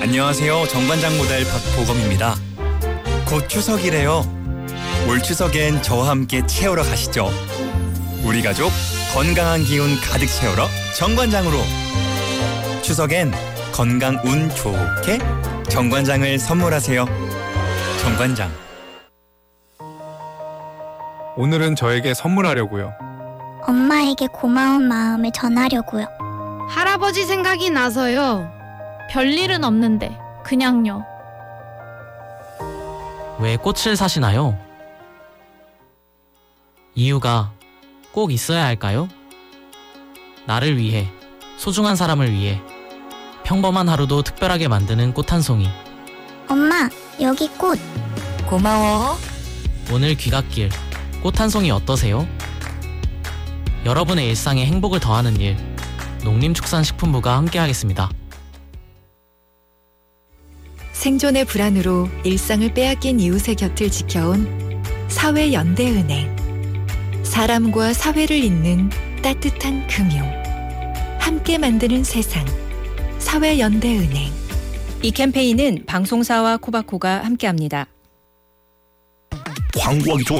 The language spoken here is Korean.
안녕하세요. 정관장 모델 박보검입니다. 곧 추석이래요. 올 추석엔 저와 함께 채우러 가시죠. 우리 가족 건강한 기운 가득 채우러 정관장으로. 추석엔 건강 운 좋게 정관장을 선물하세요. 정관장. 오늘은 저에게 선물하려고요. 엄마에게 고마운 마음을 전하려고요. 할아버지 생각이 나서요. 별일은 없는데 그냥요. 왜 꽃을 사시나요? 이유가 꼭 있어야 할까요? 나를 위해, 소중한 사람을 위해 평범한 하루도 특별하게 만드는 꽃 한 송이. 엄마, 여기 꽃. 고마워. 오늘 귀갓길 꽃 한 송이 어떠세요? 여러분의 일상에 행복을 더하는 일, 농림축산식품부가 함께하겠습니다. 생존의 불안으로 일상을 빼앗긴 이웃의 곁을 지켜온 사회연대은행. 사람과 사회를 잇는 따뜻한 금융. 함께 만드는 세상. 사회연대은행. 이 캠페인은 방송사와 코바코가 함께합니다. 광고하기 좋은